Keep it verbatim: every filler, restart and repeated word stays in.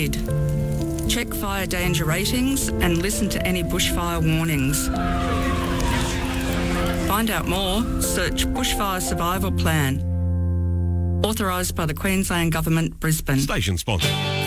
Check fire danger ratings and listen to any bushfire warnings. Find out more, search Bushfire Survival Plan. Authorised by the Queensland Government, Brisbane. Station sponsor.